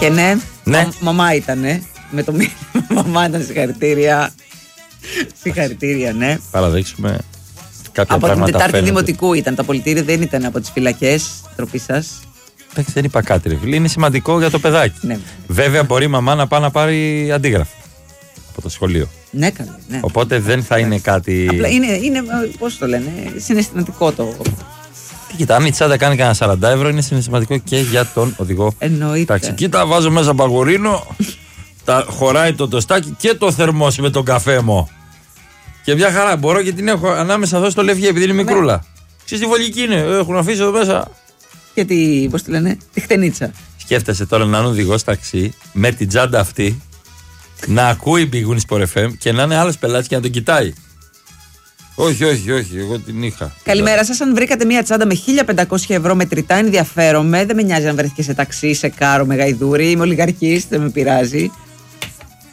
Και ναι. Μαμά ήτανε. Με το μήνυμα μαμά ήταν, συγχαρητήρια. Συγχαρητήρια, ναι. Παραδείξουμε κάποια από πράγματα. Από την Τετάρτη φαίνεται. Δημοτικού ήταν. Το απολυτήριο δεν ήταν από τις φυλακές. Τροπή σας. Εντάξει, δεν είπα κάτι, ρε φίλε. Είναι σημαντικό για το παιδάκι. Ναι. Βέβαια, μπορεί η μαμά να πάει να πάρει αντίγραφο από το σχολείο. Ναι, καλή. Ναι. Οπότε δεν θα είναι κάτι. Απλά είναι πώς το λένε, συναισθηματικό το. Κοίτα, αν η τσάντα κάνει κανένα 40 ευρώ, είναι συναισθηματικό και για τον οδηγό. Εννοείται. Εντάξει, κοίτα, βάζω μέσα παγουρίνο, χωράει το τοστάκι και το θερμός με τον καφέ μου. Και μια χαρά, μπορώ και την έχω ανάμεσα εδώ στο λευγέ, επειδή είναι μικρούλα. Ξέρεις τι βολική είναι, έχουν αφήσει εδώ μέσα. Και τη, πώς τη λένε, τη χτενίτσα. Σκέφτεσαι τώρα να είναι οδηγός ταξί με την τσάντα αυτή, να ακούει Big Win Sport FM και να είναι άλλος πελάτης και να τον κοιτάει. Όχι, εγώ την είχα. Καλημέρα σας. Αν βρήκατε μια τσάντα με 1.500 ευρώ μετρητά, ενδιαφέρομαι. Δεν με νοιάζει αν βρέθηκε σε ταξί, σε κάρο, με γαϊδούρι. Είμαι ολιγαρχής, δεν με πειράζει.